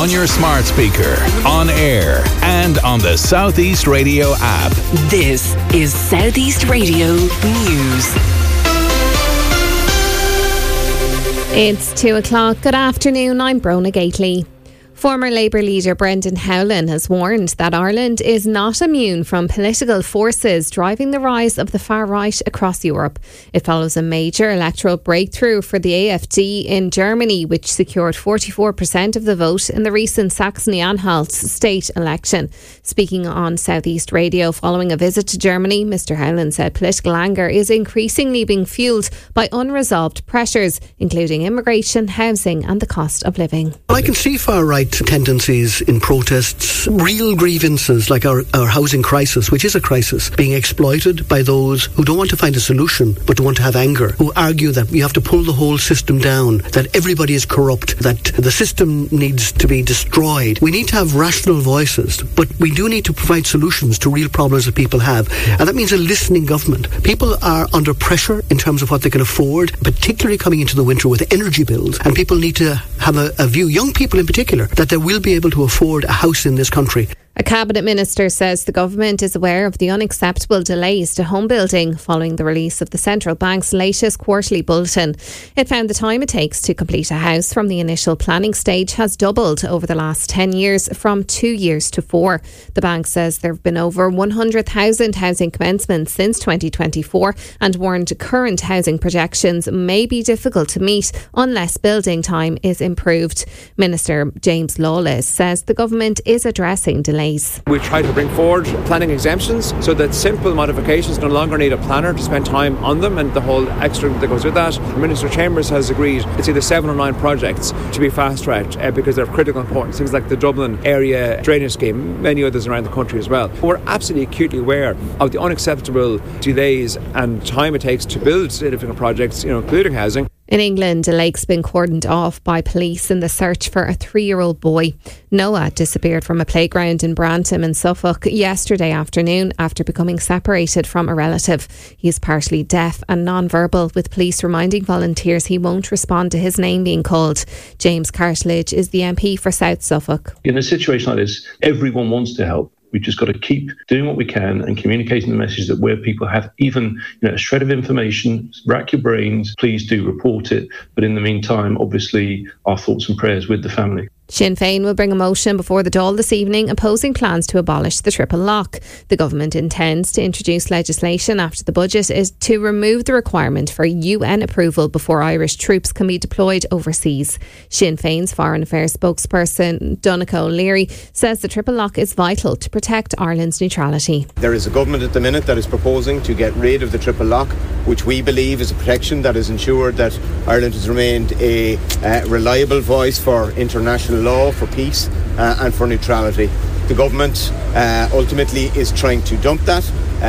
on your smart speaker, on air, and on the South East Radio app. This is South East Radio News. It's 2:00. Good afternoon. I'm Brona Gately. Former Labour leader Brendan Howlin has warned that Ireland is not immune from political forces driving the rise of the far right across Europe. It follows a major electoral breakthrough for the AfD in Germany, which secured 44% of the vote in the recent Saxony-Anhalt state election. Speaking on South East Radio following a visit to Germany, Mr Howlin said political anger is increasingly being fuelled by unresolved pressures, including immigration, housing and the cost of living. I can see far right tendencies in protests, real grievances like our housing crisis, which is a crisis, being exploited by those who don't want to find a solution but want to have anger, who argue that we have to pull the whole system down, that everybody is corrupt, that the system needs to be destroyed. We need to have rational voices, but we do need to provide solutions to real problems that people have, and that means a listening government. People are under pressure in terms of what they can afford, particularly coming into the winter with energy bills, and people need to have a view, young people in particular, that they will be able to afford a house in this country. A cabinet minister says the government is aware of the unacceptable delays to home building following the release of the central bank's latest quarterly bulletin. It found the time it takes to complete a house from the initial planning stage has doubled over the last 10 years, from 2 years to 4. The bank says there have been over 100,000 housing commencements since 2024 and warned current housing projections may be difficult to meet unless building time is improved. Minister James Lawless says the government is addressing delays. We try to bring forward planning exemptions so that simple modifications no longer need a planner to spend time on them and the whole extra that goes with that. Minister Chambers has agreed it's either 7 or 9 projects to be fast-tracked because they're of critical importance. Things like the Dublin area drainage scheme, many others around the country as well. We're absolutely acutely aware of the unacceptable delays and time it takes to build significant projects, including housing. In England, a lake's been cordoned off by police in the search for a 3-year-old boy. Noah disappeared from a playground in Brantham in Suffolk yesterday afternoon after becoming separated from a relative. He is partially deaf and non-verbal, with police reminding volunteers he won't respond to his name being called. James Cartledge is the MP for South Suffolk. In a situation like this, everyone wants to help. We've just got to keep doing what we can and communicating the message that where people have even a shred of information, rack your brains, please do report it. But in the meantime, obviously, our thoughts and prayers with the family. Sinn Féin will bring a motion before the Dáil this evening opposing plans to abolish the triple lock. The government intends to introduce legislation after the budget is to remove the requirement for UN approval before Irish troops can be deployed overseas. Sinn Féin's Foreign Affairs spokesperson Donncha O'Leary says the triple lock is vital to protect Ireland's neutrality. There is a government at the minute that is proposing to get rid of the triple lock, which we believe is a protection that has ensured that Ireland has remained a reliable voice for international law, for peace and for neutrality. The government ultimately is trying to dump that.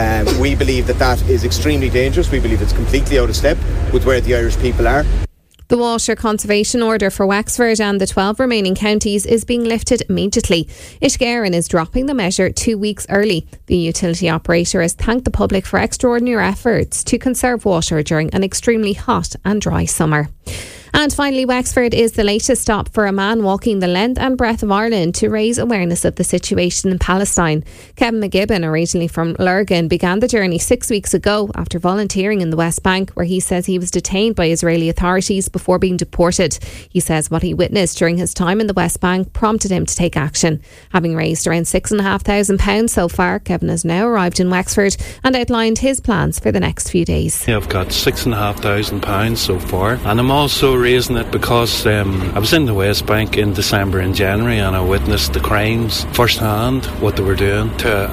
We believe that is extremely dangerous. We believe it's completely out of step with where the Irish people are. The water conservation order for Wexford and the 12 remaining counties is being lifted immediately. Ishgaren is dropping the measure 2 weeks early. The utility operator has thanked the public for extraordinary efforts to conserve water during an extremely hot and dry summer. And finally, Wexford is the latest stop for a man walking the length and breadth of Ireland to raise awareness of the situation in Palestine. Kevin McGibbon, originally from Lurgan, began the journey 6 weeks ago after volunteering in the West Bank, where he says he was detained by Israeli authorities before being deported. He says what he witnessed during his time in the West Bank prompted him to take action. Having raised around £6,500 so far, Kevin has now arrived in Wexford and outlined his plans for the next few days. I've got £6,500 so far, and I'm also raising it because I was in the West Bank in December and January, and I witnessed the crimes firsthand, what they were doing to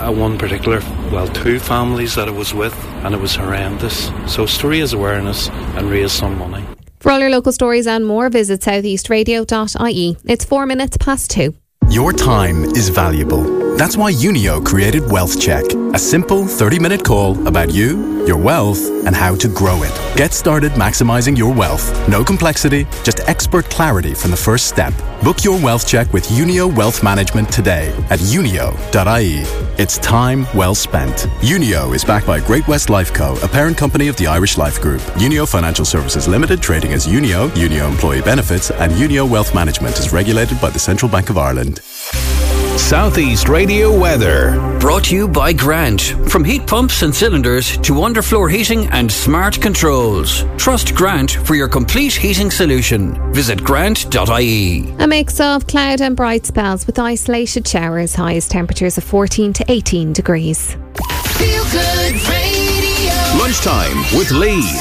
two families that I was with, and it was horrendous. So it's to raise awareness and raise some money. For all your local stories and more, visit southeastradio.ie. It's 4 minutes past 2. Your time is valuable. That's why Unio created Wealth Check, a simple 30-minute call about you, your wealth, and how to grow it. Get started maximizing your wealth. No complexity, just expert clarity from the first step. Book your Wealth Check with Unio Wealth Management today at unio.ie. It's time well spent. Unio is backed by Great-West Lifeco, a parent company of the Irish Life Group. Unio Financial Services Limited, trading as Unio, Unio Employee Benefits, and Unio Wealth Management is regulated by the Central Bank of Ireland. Southeast Radio weather. Brought to you by Grant. From heat pumps and cylinders to underfloor heating and smart controls. Trust Grant for your complete heating solution. Visit grant.ie. A mix of cloud and bright spells with isolated showers. Highest temperatures of 14 to 18 degrees. Feel Good Radio. Lunchtime with Lee.